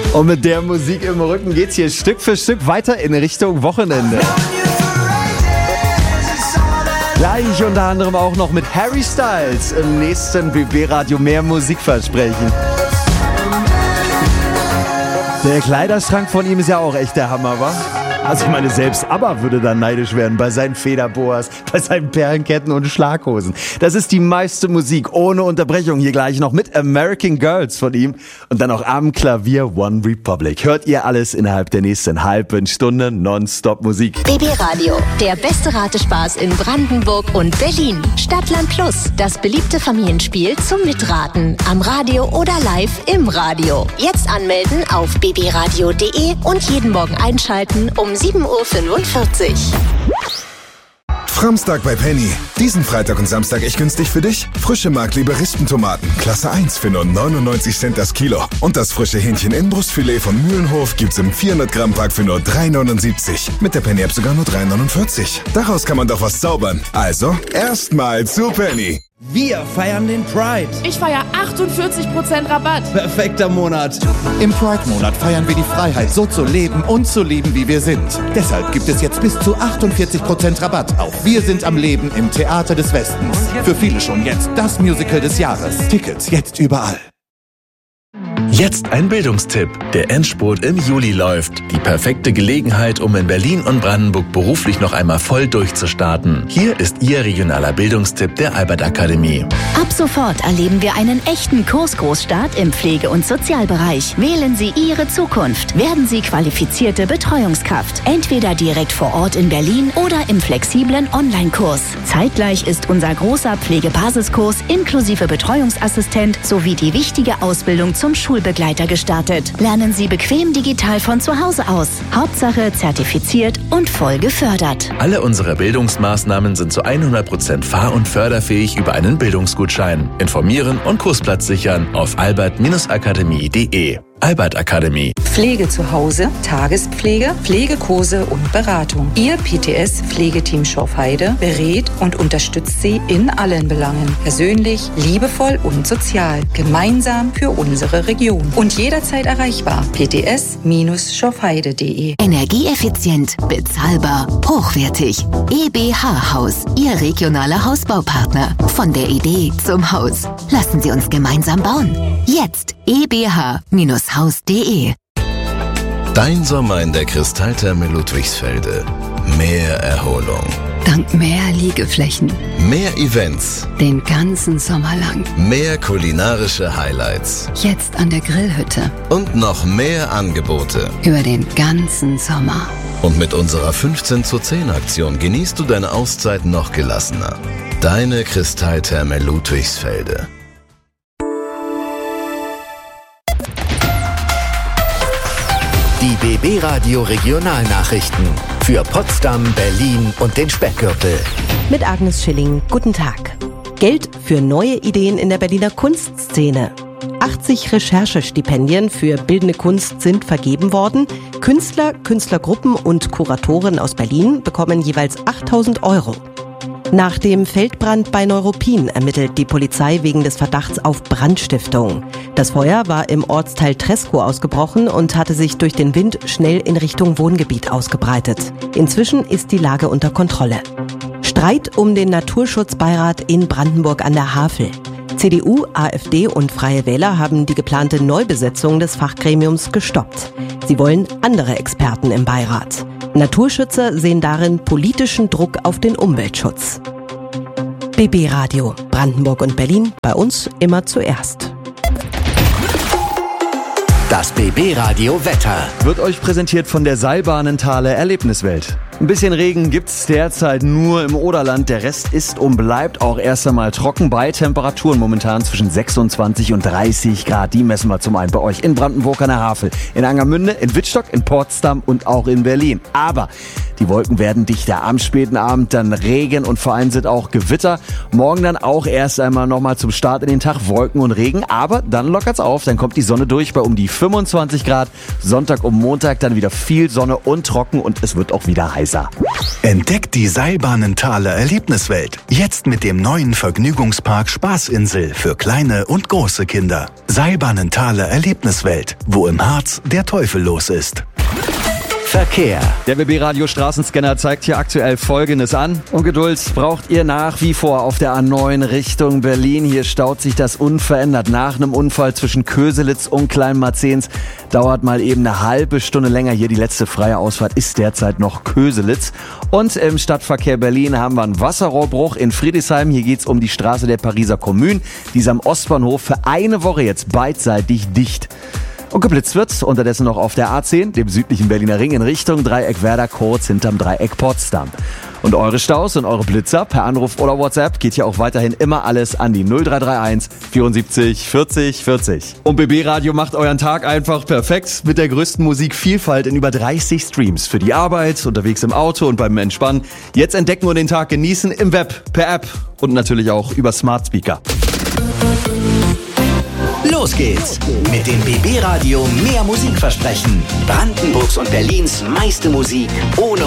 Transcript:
Und mit der Musik im Rücken geht's hier Stück für Stück weiter in Richtung Wochenende. Gleich unter anderem auch noch mit Harry Styles im nächsten BB-Radio mehr Musikversprechen. Der Kleiderschrank von ihm ist ja auch echt der Hammer, wa? Also ich meine, selbst ABBA würde dann neidisch werden bei seinen Federboas, bei seinen Perlenketten und Schlaghosen. Das ist die meiste Musik ohne Unterbrechung. Hier gleich noch mit American Girls von ihm und dann auch am Klavier One Republic. Hört ihr alles innerhalb der nächsten halben Stunde nonstop Musik. BB Radio, der beste Ratespaß in Brandenburg und Berlin. Stadtland Plus, das beliebte Familienspiel zum Mitraten. Am Radio oder live im Radio. Jetzt anmelden auf bbradio.de und jeden Morgen einschalten um 7.45 Uhr. Framstag bei Penny. Diesen Freitag und Samstag echt günstig für dich? Frische Marktliebe Rispentomaten, Klasse 1 für nur 99 Cent das Kilo. Und das frische Hähnchen-Innenbrustfilet von Mühlenhof gibt's im 400 Gramm Pack für nur 3,79. Mit der Penny-App sogar nur 3,49. Daraus kann man doch was zaubern. Also, erstmal zu Penny. Wir feiern den Pride. Ich feiere 48% Rabatt. Perfekter Monat. Im Pride-Monat feiern wir die Freiheit, so zu leben und zu lieben, wie wir sind. Deshalb gibt es jetzt bis zu 48% Rabatt. Auch wir sind am Leben im Theater des Westens. Für viele schon jetzt das Musical des Jahres. Tickets jetzt überall. Jetzt ein Bildungstipp. Der Endspurt im Juli läuft. Die perfekte Gelegenheit, um in Berlin und Brandenburg beruflich noch einmal voll durchzustarten. Hier ist Ihr regionaler Bildungstipp der Albert Akademie. Ab sofort erleben wir einen echten Kursgroßstart im Pflege- und Sozialbereich. Wählen Sie Ihre Zukunft. Werden Sie qualifizierte Betreuungskraft. Entweder direkt vor Ort in Berlin oder im flexiblen Online-Kurs. Zeitgleich ist unser großer Pflegebasiskurs inklusive Betreuungsassistent sowie die wichtige Ausbildung zum Schulbegleiter gestartet. Lernen Sie bequem digital von zu Hause aus. Hauptsache zertifiziert und voll gefördert. Alle unsere Bildungsmaßnahmen sind zu 100% fahr- und förderfähig über einen Bildungsgutschein. Informieren und Kursplatz sichern auf albert-akademie.de. Albert Akademie. Pflege zu Hause, Tagespflege, Pflegekurse und Beratung. Ihr PTS-Pflegeteam Schorfheide berät und unterstützt Sie in allen Belangen. Persönlich, liebevoll und sozial. Gemeinsam für unsere Region. Und jederzeit erreichbar. pts-schorfheide.de. Energieeffizient, bezahlbar, hochwertig. EBH Haus, Ihr regionaler Hausbaupartner. Von der Idee zum Haus. Lassen Sie uns gemeinsam bauen. Jetzt ebh-haus.de. Dein Sommer in der Kristalltherme Ludwigsfelde. Mehr Erholung. Dank mehr Liegeflächen. Mehr Events. Den ganzen Sommer lang. Mehr kulinarische Highlights. Jetzt an der Grillhütte. Und noch mehr Angebote. Über den ganzen Sommer. Und mit unserer 15:10 genießt du deine Auszeit noch gelassener. Deine Kristalltherme Ludwigsfelde. Die BB Radio Regionalnachrichten für Potsdam, Berlin und den Speckgürtel. Mit Agnes Schilling, guten Tag. Geld für neue Ideen in der Berliner Kunstszene. 80 Recherchestipendien für bildende Kunst sind vergeben worden. Künstler, Künstlergruppen und Kuratoren aus Berlin bekommen jeweils 8.000 €. Nach dem Feldbrand bei Neuruppin ermittelt die Polizei wegen des Verdachts auf Brandstiftung. Das Feuer war im Ortsteil Treskow ausgebrochen und hatte sich durch den Wind schnell in Richtung Wohngebiet ausgebreitet. Inzwischen ist die Lage unter Kontrolle. Streit um den Naturschutzbeirat in Brandenburg an der Havel. CDU, AfD und Freie Wähler haben die geplante Neubesetzung des Fachgremiums gestoppt. Sie wollen andere Experten im Beirat. Naturschützer sehen darin politischen Druck auf den Umweltschutz. BB Radio, Brandenburg und Berlin, bei uns immer zuerst. Das BB Radio Wetter wird euch präsentiert von der Seilbahnenthaler Erlebniswelt. Ein bisschen Regen gibt's derzeit nur im Oderland. Der Rest ist und bleibt auch erst einmal trocken bei Temperaturen momentan zwischen 26 und 30 Grad. Die messen wir zum einen bei euch in Brandenburg an der Havel, in Angermünde, in Wittstock, in Potsdam und auch in Berlin. Aber die Wolken werden dichter. Am späten Abend dann Regen und vereinzelt auch Gewitter. Morgen dann auch erst einmal nochmal zum Start in den Tag Wolken und Regen. Aber dann lockert's auf. Dann kommt die Sonne durch bei um die 25 Grad. Sonntag und Montag dann wieder viel Sonne und trocken und es wird auch wieder heiß Weser. Entdeckt die Seilbahnenthaler Erlebniswelt. Jetzt mit dem neuen Vergnügungspark Spaßinsel für kleine und große Kinder. Seilbahnenthaler Erlebniswelt, wo im Harz der Teufel los ist. Verkehr. Der BB Radio Straßenscanner zeigt hier aktuell Folgendes an. Und Geduld braucht ihr nach wie vor auf der A9 Richtung Berlin. Hier staut sich das unverändert. Nach einem Unfall zwischen Köselitz und Kleinmarzens dauert mal eben eine halbe Stunde länger. Hier die letzte freie Ausfahrt ist derzeit noch Köselitz. Und im Stadtverkehr Berlin haben wir einen Wasserrohrbruch in Friedrichshain. Hier geht's um die Straße der Pariser Kommune. Die ist am Ostbahnhof für eine Woche jetzt beidseitig dicht. Und geblitzt wird unterdessen noch auf der A10, dem südlichen Berliner Ring, in Richtung Dreieck Werder, kurz hinterm Dreieck Potsdam. Und eure Staus und eure Blitzer per Anruf oder WhatsApp geht hier auch weiterhin immer alles an die 0331 74 40 40. Und BB Radio macht euren Tag einfach perfekt mit der größten Musikvielfalt in über 30 Streams. Für die Arbeit, unterwegs im Auto und beim Entspannen. Jetzt entdecken und den Tag genießen im Web, per App und natürlich auch über Smart Speaker. Los geht's mit dem BB Radio mehr Musikversprechen. Brandenburgs und Berlins meiste Musik ohne